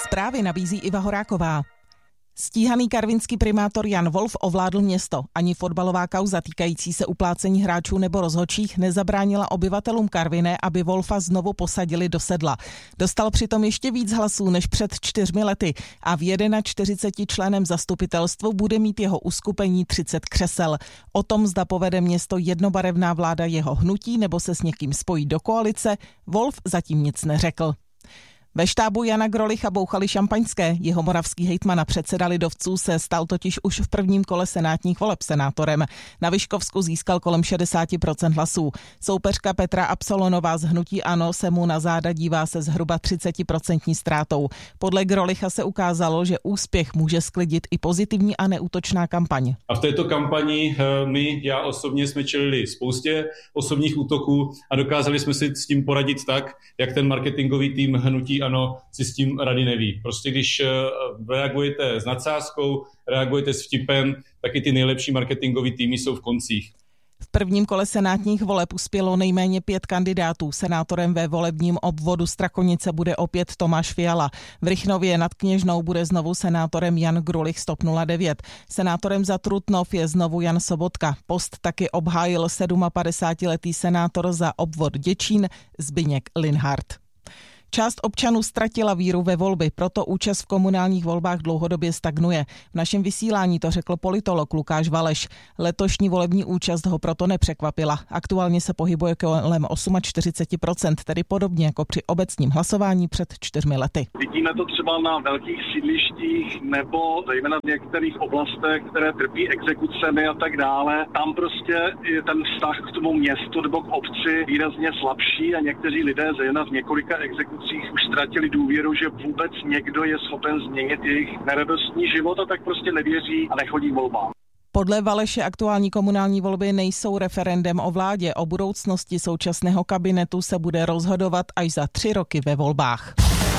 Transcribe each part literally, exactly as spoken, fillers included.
Zprávy nabízí Iva Horáková. Stíhaný karvinský primátor Jan Wolf ovládl město. Ani fotbalová kauza týkající se uplácení hráčů nebo rozhodčích nezabránila obyvatelům Karviné, aby Wolfa znovu posadili do sedla. Dostal přitom ještě víc hlasů než před čtyřmi lety a v čtyřicetičlenném zastupitelstvu bude mít jeho uskupení třicet křesel. O tom, zda povede město jednobarevná vláda jeho hnutí nebo se s někým spojí do koalice, Wolf zatím nic neřekl. Ve štábu Jana Grolicha bouchali šampaňské. Jeho moravský hejtman a předseda lidovců se stal totiž už v prvním kole senátních voleb senátorem. Na Vyškovsku získal kolem šedesát procent hlasů. Soupeřka Petra Absolonová z hnutí ANO se mu na záda dívá se zhruba třicet procent ztrátou. Podle Grolicha se ukázalo, že úspěch může sklidit i pozitivní a neútočná kampaň. A v této kampani my, já osobně, jsme čelili spoustě osobních útoků a dokázali jsme si s tím poradit tak, jak ten marketingový tým hnutí ANO si s tím rady neví. Prostě když reagujete s nadsázkou, reagujete s vtipem, tak i ty nejlepší marketingový týmy jsou v koncích. V prvním kole senátních voleb uspělo nejméně pět kandidátů. Senátorem ve volebním obvodu Strakonice bude opět Tomáš Fiala. V Rychnově nad Kněžnou bude znovu senátorem Jan Grulich z TOP nula devět. Senátorem za Trutnov je znovu Jan Sobotka. Post taky obhájil sedmapadesátiletý senátor za obvod Děčín Zbyněk Linhart. Část občanů ztratila víru ve volby, proto účast v komunálních volbách dlouhodobě stagnuje. V našem vysílání to řekl politolog Lukáš Valeš. Letošní volební účast ho proto nepřekvapila. Aktuálně se pohybuje kolem čtyřicet osm procent, tedy podobně jako při obecním hlasování před čtyřmi lety. Vidíme to třeba na velkých sídlištích nebo zejména v některých oblastech, které trpí exekucemi a tak dále. Tam prostě je ten vztah k tomu městu nebo k obci výrazně slabší a někteří lidé zejména v několika exekucích už ztratili důvěru, že vůbec někdo je schopen změnit jejich neradostný život a tak prostě nevěří a nechodí volbám. Podle Valeše aktuální komunální volby nejsou referendem o vládě. O budoucnosti současného kabinetu se bude rozhodovat až za tři roky ve volbách.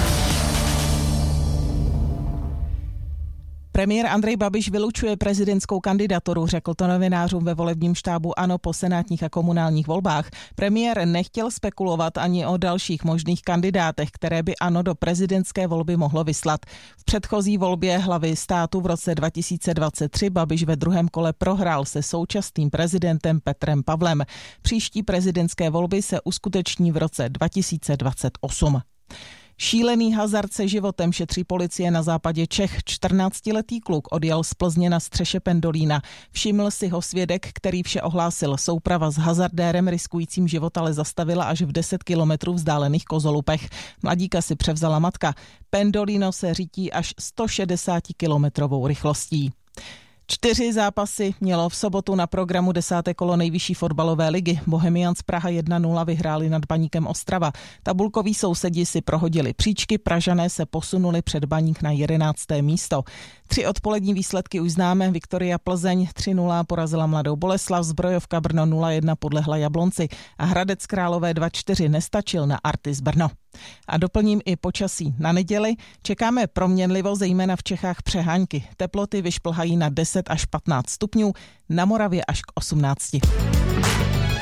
Premiér Andrej Babiš vylučuje prezidentskou kandidaturu, řekl to novinářům ve volebním štábu ANO po senátních a komunálních volbách. Premiér nechtěl spekulovat ani o dalších možných kandidátech, které by ANO do prezidentské volby mohlo vyslat. V předchozí volbě hlavy státu v roce dva tisíce dvacet tři Babiš ve druhém kole prohrál se současným prezidentem Petrem Pavlem. Příští prezidentské volby se uskuteční v roce dva tisíce dvacet osm. Šílený hazard se životem šetří policie na západě Čech. čtrnáctiletý kluk odjel z Plzně na střeše pendolína. Všiml si ho svědek, který vše ohlásil. Souprava s hazardérem riskujícím život ale zastavila až v deset kilometrů vzdálených Kozolupech. Mladíka si převzala matka. Pendolino se řítí až sto šedesát kilometrovou rychlostí. Čtyři zápasy mělo v sobotu na programu desáté kolo nejvyšší fotbalové ligy. Bohemians Praha jedna nula vyhráli nad Baníkem Ostrava. Tabulkoví sousedi si prohodili příčky, Pražané se posunuli před Baník na jedenácté místo. Tři odpolední výsledky už známe. Viktoria Plzeň tři nula porazila Mladou Boleslav, Zbrojovka Brno nula jedna podlehla Jablonci a Hradec Králové dva čtyři nestačil na Artis Brno. A doplním i počasí na neděli. Čekáme proměnlivo, zejména v Čechách přehánky. Teploty vyšplhají na deset až patnáct stupňů, na Moravě až k osmnácti.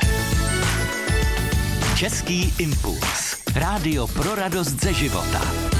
Český impuls. Rádio pro radost ze života.